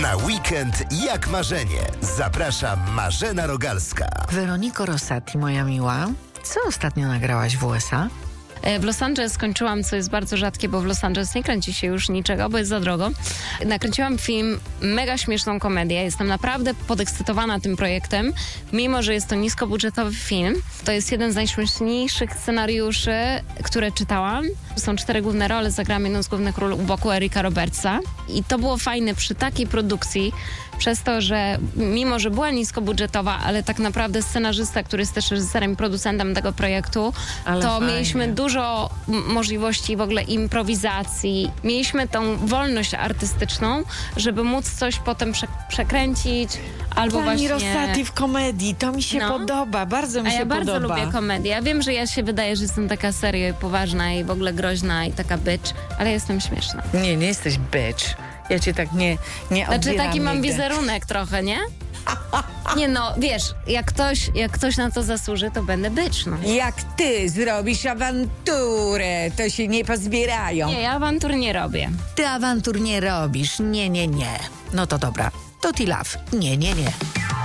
Na weekend jak marzenie. Zaprasza Marzena Rogalska. Weroniko Rosati, moja miła, co ostatnio nagrałaś w USA? W Los Angeles skończyłam, co jest bardzo rzadkie, bo w Los Angeles nie kręci się już niczego, bo jest za drogo. Nakręciłam film, mega śmieszną komedię. Jestem naprawdę podekscytowana tym projektem, mimo że jest to niskobudżetowy film. To jest jeden z najśmieszniejszych scenariuszy, które czytałam. Są 4 główne role, zagrałam jedną z głównych ról u boku Erika Robertsa. I to było fajne przy takiej produkcji, przez to, że mimo, że była niskobudżetowa, ale tak naprawdę scenarzysta, który jest też reżyserem i producentem tego projektu, Ale to fajnie. mieliśmy dużo możliwości w ogóle improwizacji. Mieliśmy tą wolność artystyczną, żeby móc coś potem przekręcić albo Pani właśnie... Rosati w komedii, to mi się podoba, bardzo mi A się ja bardzo podoba. lubię komedię. Ja wiem, że ja się wydaje, że jestem taka serio i poważna i w ogóle groźna i taka bitch, ale jestem śmieszna. Nie jesteś bitch. Ja cię tak nie Znaczy odbieram taki mam nigdy. wizerunek trochę, nie? Nie no, wiesz, jak ktoś na to zasłuży, to będę bitch, no. Jak ty zrobisz awanturę, to się nie pozbierają. Nie, ja awantur nie robię. Ty awantur nie robisz, nie. No to dobra, to ty love, nie.